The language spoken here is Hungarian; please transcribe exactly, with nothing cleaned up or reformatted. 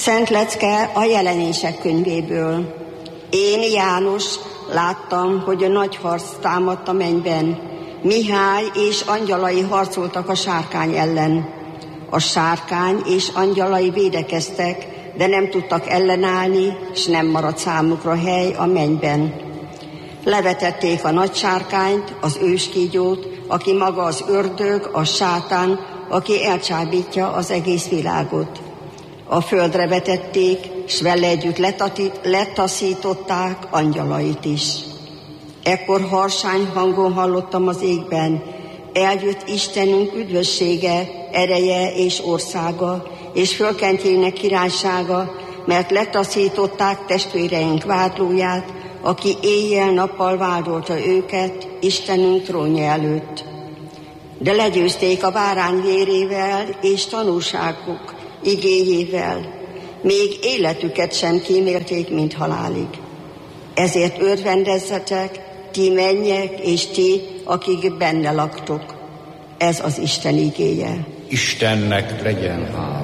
Szent lecke a Jelenések könyvéből. Én, János, láttam, hogy a nagy harc támadt a mennyben. Mihály és angyalai harcoltak a sárkány ellen. A sárkány és angyalai védekeztek, de nem tudtak ellenállni, s nem maradt számukra hely a mennyben. Levetették a nagy sárkányt, az őskígyót, aki maga az ördög, a sátán, aki elcsábítja az egész világot. A földre vetették, s vele együtt letatit, letaszították angyalait is. Ekkor harsány hangon hallottam az égben: eljött Istenünk üdvössége, ereje és országa, és fölkentjének királysága, mert letaszították testvéreink vádlóját, aki éjjel-nappal vádolta őket Istenünk trónja előtt. De legyőzték a bárány vérével és tanúságuk igéjével, még életüket sem kímélték, mint halálig. Ezért örvendezzetek, ti mennyek, és ti, akik benne laktok. Ez az Isten igéje. Istennek legyen hála.